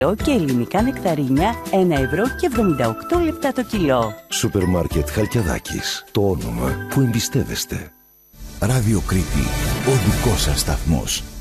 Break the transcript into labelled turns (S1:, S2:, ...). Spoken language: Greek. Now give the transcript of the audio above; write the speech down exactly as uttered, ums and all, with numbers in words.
S1: και ελληνικά νεκταρίνια ένα ευρώ και εβδομήντα οκτώ λεπτά το κιλό.
S2: Σούπερ μάρκετ Χαλκιαδάκης. Το όνομα που εμπιστεύεστε.
S3: Ράδιο Κρήτη. Ο δικός σας σταθμός.